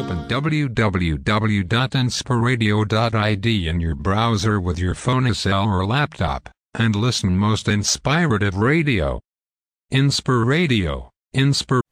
Open www.inspiradio.id in your browser with your phone, cell or laptop, and listen most inspirative radio. Inspiradio.